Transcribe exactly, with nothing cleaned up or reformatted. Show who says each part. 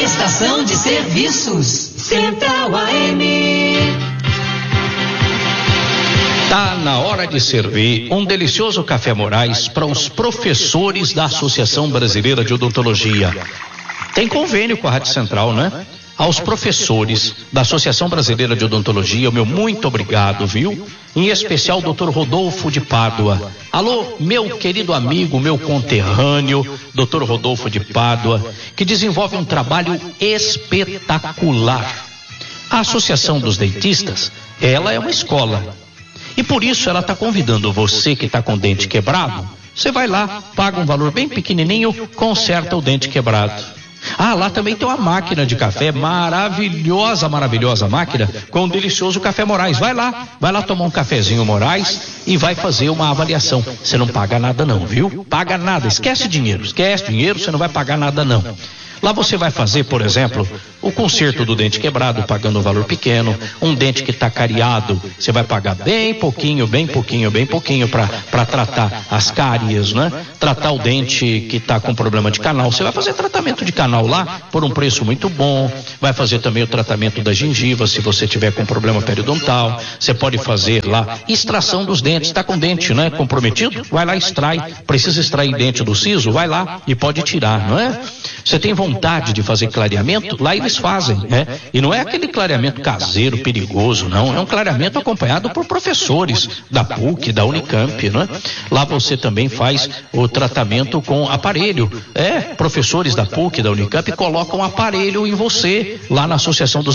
Speaker 1: Prestação de serviços. Central A M.
Speaker 2: Tá na hora de servir um delicioso café Moraes para os professores da Associação Brasileira de Odontologia. Tem convênio com a Rádio Central, né? Aos professores da Associação Brasileira de Odontologia, o meu muito obrigado, viu? Em especial o doutor Rodolfo de Pádua. Alô, meu querido amigo, meu conterrâneo, doutor Rodolfo de Pádua, que desenvolve um trabalho espetacular. A Associação dos Dentistas, ela é uma escola. E por isso ela está convidando você que está com o dente quebrado. Você vai lá, paga um valor bem pequenininho, conserta o dente quebrado. Ah, lá também tem uma máquina de café maravilhosa, maravilhosa máquina com um delicioso café Moraes. Vai lá, vai lá tomar um cafezinho Moraes e vai fazer uma avaliação. Você não paga nada não, viu? Paga nada, esquece dinheiro, esquece dinheiro, você não vai pagar nada não. Lá você vai fazer, por exemplo, o conserto do dente quebrado, pagando um valor pequeno. Um dente que está cariado, você vai pagar bem pouquinho, bem pouquinho, bem pouquinho para para tratar as cáries, né? Tratar o dente que está com problema de canal. Você vai fazer tratamento de canal lá por um preço muito bom. Vai fazer também o tratamento da gengiva, se você tiver com problema periodontal. Você pode fazer lá extração dos dentes. Está com dente, né? Comprometido? Vai lá, extrai. Precisa extrair dente do siso? Vai lá e pode tirar, não é? Você tem vontade de fazer clareamento? Lá eles fazem, né? E não é aquele clareamento caseiro, perigoso, não. É um clareamento acompanhado por professores da P U C, da Unicamp, né? Lá você também faz o tratamento com aparelho. É, professores da P U C, da Unicamp colocam aparelho em você lá na Associação dos